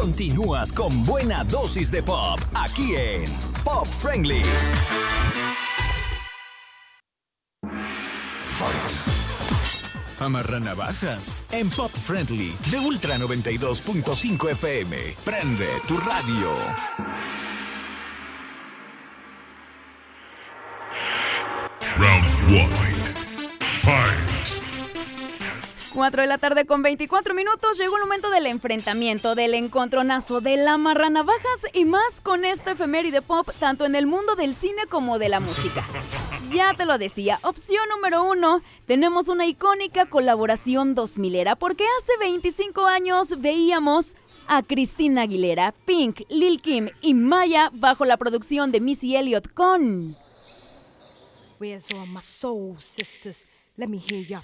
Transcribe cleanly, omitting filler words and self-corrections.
Continúas con buena dosis de pop, aquí en Pop Friendly. Amarra navajas en Pop Friendly de Ultra 92.5 FM. Prende tu radio. Round 1. Fight. 4 de la tarde con 24 minutos, llegó el momento del enfrentamiento, del encontronazo, del amarranavajas y más con este efeméride pop, tanto en el mundo del cine como de la música. Ya te lo decía, opción número 1, tenemos una icónica colaboración 2000era, porque hace 25 años veíamos a Christina Aguilera, Pink, Lil Kim y Maya bajo la producción de Missy Elliott con... Where's all my soul sisters? Let me hear your